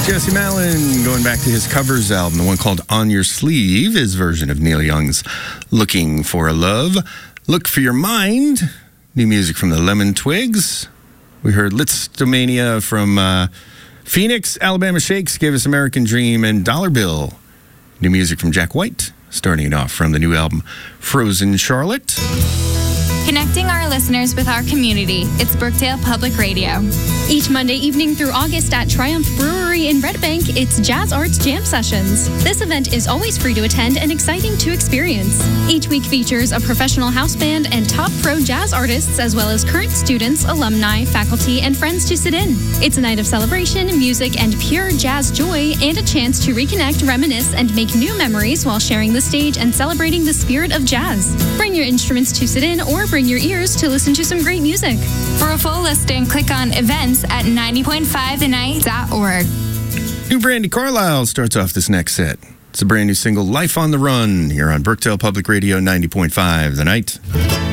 Jesse Malin going back to his covers album, the one called On Your Sleeve, his version of Neil Young's Looking for a Love. Look for Your Mind, new music from the Lemon Twigs. We heard Litztomania from Phoenix. Alabama Shakes gave us American Dream, and Dollar Bill, new music from Jack White, starting it off from the new album Frozen Charlotte. Connecting our listeners with our community, it's Brookdale Public Radio. Each Monday evening through August at Triumph Brewery in Red Bank, it's Jazz Arts Jam Sessions. This event is always free to attend and exciting to experience. Each week features a professional house band and top pro jazz artists, as well as current students, alumni, faculty, and friends to sit in. It's a night of celebration, music, and pure jazz joy, and a chance to reconnect, reminisce, and make new memories while sharing the stage and celebrating the spirit of jazz. Bring your instruments to sit in, or bring your ears to listen to some great music. For a full listing, click on events at 90.5thenight.org. New Brandi Carlile starts off this next set. It's a brand new single, Life on the Run, here on Brookdale Public Radio 90.5 The Night.